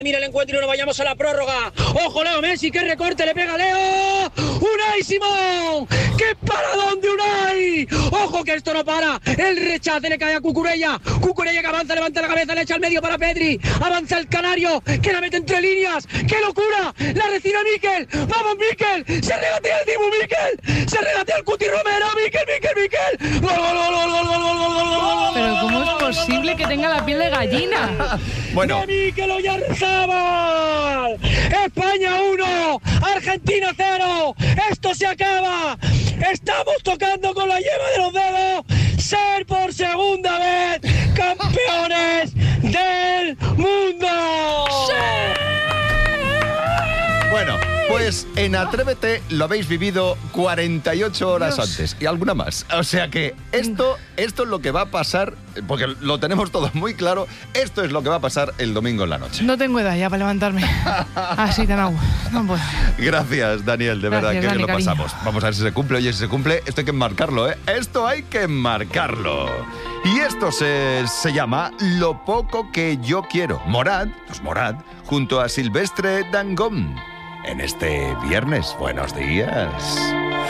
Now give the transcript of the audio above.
Mira el encuentro y no nos vayamos a la prórroga. ¡Ojo, Leo Messi! ¡Qué recorte le pega Leo! ¡Unai Simón! ¡Qué paradón de Unai! ¡Ojo que esto no para! El rechace le cae a Cucurella. Cucurella que avanza, levanta la cabeza, le echa al medio para Pedri. Avanza el canario, que la mete entre líneas. ¡Qué locura! La recibe Mikel. ¡Vamos, Mikel! ¡Se regatea el Dibu, Mikel! ¡Se regatea el Cuti Romero! ¡Mikel! ¡Gol, gol, gol, gol, gol, gol, gol, gol, gol! Pero ¿cómo es posible que tenga la piel de gallina? Bueno. Mikel Oyarzábal. España 1, Argentina 0. Esto se acaba. Estamos tocando con la yema de los dedos ser por segunda vez campeones del mundo. Bueno, pues en Atrévete lo habéis vivido 48 horas antes y alguna más. O sea que esto es lo que va a pasar, porque lo tenemos todo muy claro, esto es lo que va a pasar el domingo en la noche. No tengo edad ya para levantarme. Así tan agua. No puedo. Gracias, Daniel, de verdad que bien lo pasamos. Vamos a ver si se cumple. Oye, si se cumple, esto hay que enmarcarlo, ¿eh? Esto hay que enmarcarlo. Y esto se llama Lo poco que yo quiero. Morad, junto a Silvestre Dangond. En este viernes, buenos días.